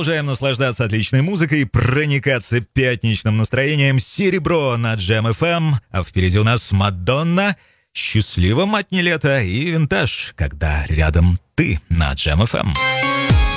Продолжаем наслаждаться отличной музыкой и проникаться пятничным настроением. «Серебро» на Jam FM. А впереди у нас Мадонна, «Счастливо, мать не лето» и «Винтаж», когда рядом ты на Jam FM.